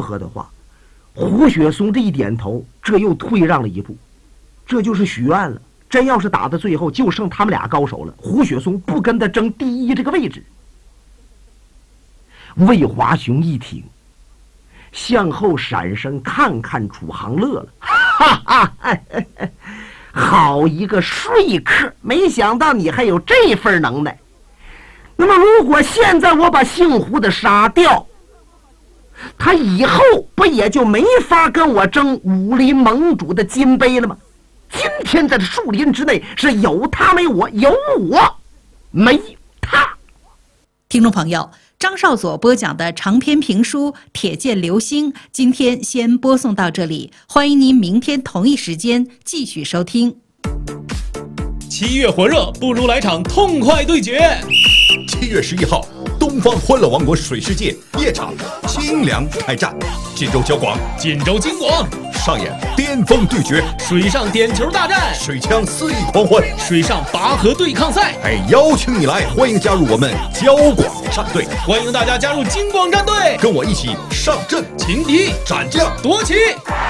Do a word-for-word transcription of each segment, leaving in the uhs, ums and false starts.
和的话，胡雪松这一点头，这又退让了一步，这就是许愿了。真要是打到最后就剩他们俩高手了，胡雪松不跟他争第一这个位置。魏华雄一听，向后闪身看看楚航乐了，哈哈哈哈，好一个说客，没想到你还有这份能耐。那么如果现在我把姓胡的杀掉，他以后不也就没法跟我争武林盟主的金杯了吗？今天在这树林之内是有他没我，有我没他。 听众朋友，张少佐播讲的长篇评书《铁剑流星》今天先播送到这里，欢迎您明天同一时间继续收听。 七月火热，不如来场痛快对决。 七月十一号，东方欢乐王国水世界夜场清凉开战，锦州交广， 锦州金广上演巅峰对决， 水上点球大战， 水枪肆意狂欢， 水上拔河对抗赛。 哎，邀请你来，欢迎加入我们交广战队， 欢迎大家加入金广战队， 跟我一起上阵， 擒敌斩将， 夺旗。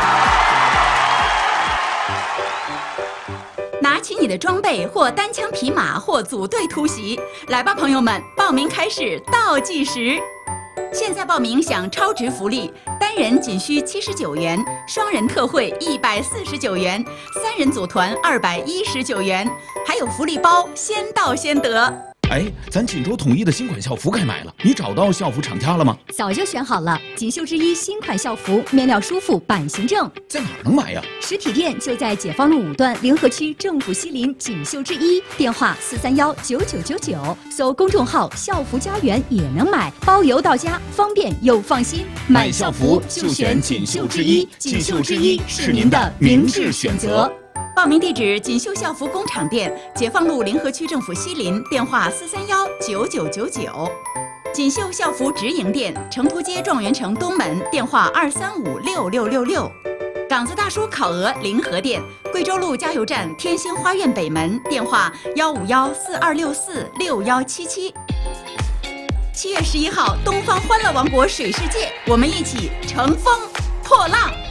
拿起你的装备，或单枪匹马，或组队突袭，来吧，朋友们！报名开始倒计时。现在报名享超值福利，单人仅需七十九元，双人特惠一百四十九元，三人组团二百一十九元，还有福利包，先到先得。 哎，咱锦州统一的新款校服该买了，你找到校服厂家了吗？ 早就选好了，锦绣之一新款校服，面料舒服，版型正。 在哪儿能买呀？ 实体店就在解放路五段联合区政府西林锦绣之一，电话四三幺九九九九，搜公众号校服家园也能买，包邮到家，方便又放心。 买校服就选锦绣之一，锦绣之一是您的明智选择。 报名地址：锦绣校服工厂店，解放路联合区政府西林，电话四三幺九九九九。锦绣校服直营店，成都街状元城东门，电话二三五六六六六。港子大叔烤鹅临河店，贵州路加油站天星花苑北门，电话幺五幺四二六四六幺七七。七月十一号，东方欢乐王国水世界，我们一起乘风破浪。